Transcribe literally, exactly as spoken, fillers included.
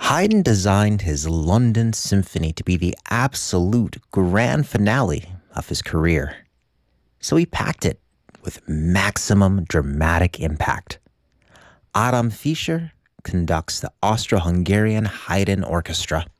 Haydn designed his London Symphony to be the absolute grand finale of his career. So he packed it with maximum dramatic impact. Adam Fischer conducts the Austro-Hungarian Haydn Orchestra.